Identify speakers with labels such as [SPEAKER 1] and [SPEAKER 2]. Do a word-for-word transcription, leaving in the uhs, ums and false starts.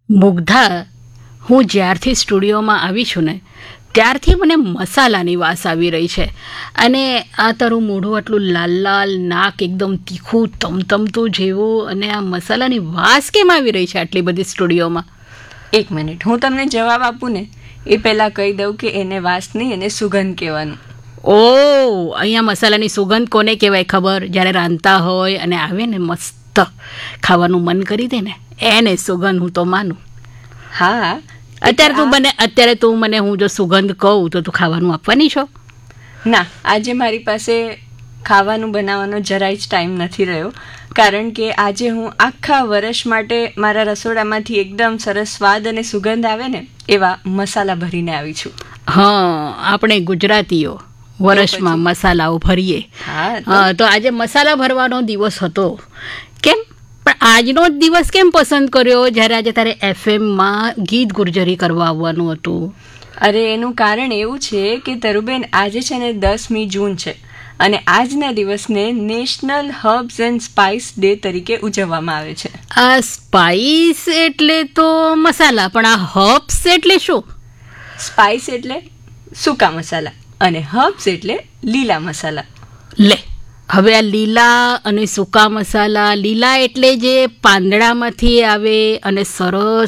[SPEAKER 1] મુગ્ધા, હું જ્યારથી સ્ટુડિયોમાં આવી છું ને ત્યારથી મને મસાલાની વાસ આવી રહી છે. અને આ તારું મોઢું આટલું લાલ લાલ, નાક એકદમ તીખું તમતમતું જેવું, અને આ મસાલાની વાસ કેમ આવી રહી છે આટલી બધી સ્ટુડિયોમાં?
[SPEAKER 2] એક મિનિટ, હું તમને જવાબ આપું ને એ પહેલાં કહી દઉં કે એને વાસ નહીં, એને સુગંધ કહેવાનું.
[SPEAKER 1] ઓ, અહીંયા મસાલાની સુગંધ કોને કહેવાય ખબર? જ્યારે રાંધતા હોય અને આવે ને મસ્ત ખાવાનું મન કરી દે ને એને સુગંધ હું તો માનું.
[SPEAKER 2] હા,
[SPEAKER 1] અત્યારે તું મને અત્યારે તું મને હું જો સુગંધ કહું તો તું ખાવાનું આપવાની છો?
[SPEAKER 2] ના, આજે મારી પાસે ખાવાનું બનાવવાનો જરાય જ ટાઈમ નથી રહ્યો, કારણ કે આજે હું આખા વર્ષ માટે મારા રસોડામાંથી એકદમ સરસ સ્વાદ અને સુગંધ આવે ને એવા મસાલા ભરીને આવી છું.
[SPEAKER 1] હા, આપણે ગુજરાતીઓ વર્ષમાં મસાલાઓ ભરીએ. હા, તો આજે મસાલા ભરવાનો દિવસ હતો. કેમ પણ આજનો જ દિવસ કેમ પસંદ કર્યો જ્યારે આજે તારે એફએમમાં ગીત ગુર્જરી કરવા આવવાનું હતું?
[SPEAKER 2] અરે, એનું કારણ એવું છે કે તરુબેન, આજે છે ને દસમી જૂન છે અને આજના દિવસને national herbs and spice day તરીકે ઉજવવામાં આવે છે.
[SPEAKER 1] આ સ્પાઇસ એટલે તો મસાલા, પણ આ હર્બ્સ એટલે શું?
[SPEAKER 2] સ્પાઇસ એટલે સૂકા મસાલા અને હર્બ્સ એટલે લીલા મસાલા.
[SPEAKER 1] લે, હવે આ લીલા અને સૂકા મસાલા, લીલા એટલે જે પાંદડામાંથી આવે અને સરસ